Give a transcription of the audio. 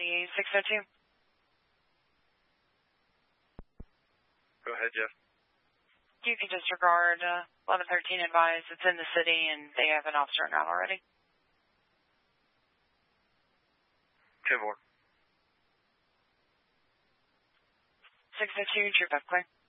NBC 602. Go ahead, Jeff. You can disregard 1113 advise. It's in the city, and they have an officer in route already. 10-4. 602, troop up clear.